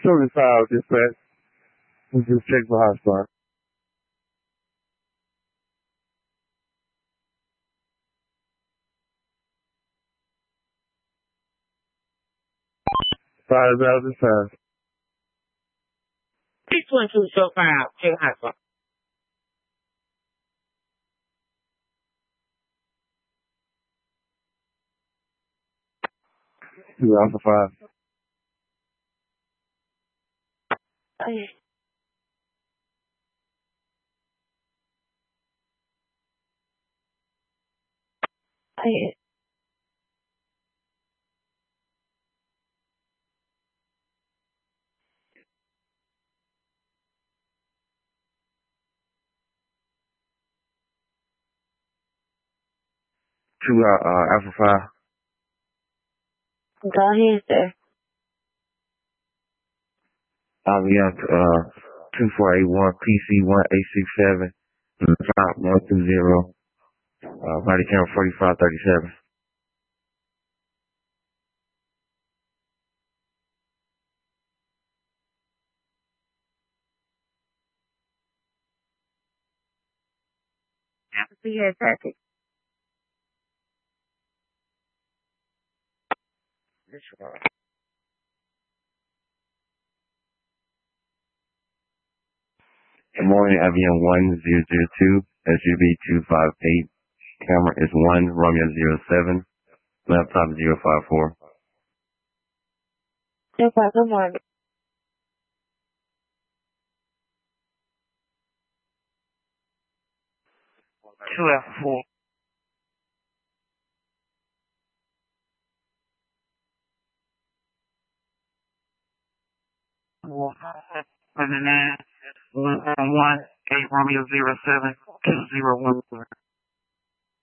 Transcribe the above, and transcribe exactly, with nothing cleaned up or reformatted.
seventy-five, dispatch. We just check for hotspot. Five out this time. six one two so five, check hotspot. Two Alpha five. Okay. Okay. Two uh, uh Alpha five. Go ahead, sir. I'll be on uh two four eight one P C one eight six seven five one two zero. Uh body camera forty five thirty seven. See you at traffic. This one. Good morning, Avion one zero zero two, S U V two five eight. Camera is one Romeo zero seven. Laptop zero five four. No problem, morning. Two F four. One, nine, one, one, eight Romeo zero seven, two zero one.